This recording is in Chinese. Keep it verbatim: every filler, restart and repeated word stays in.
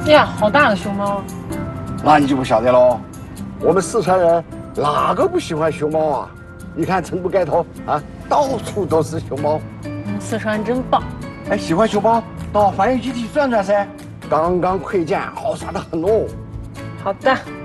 呀，好大的熊猫！ 那你就不晓得喽。我们四川人哪个不喜欢熊猫啊？你看成都街头啊，到处都是熊猫。 嗯，四川真棒！ 哎，喜欢熊猫，到繁育基地转转噻，刚刚扩建，好耍得很哦。 好的。